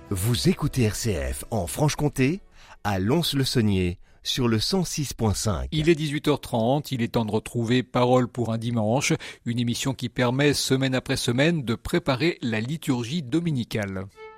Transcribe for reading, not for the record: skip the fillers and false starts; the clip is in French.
Vous écoutez RCF en Franche-Comté, à Lons-le-Saunier, sur le 106.5. Il est 18h30, il est temps de retrouver Parole pour un dimanche, une émission qui permet, semaine après semaine, de préparer la liturgie dominicale.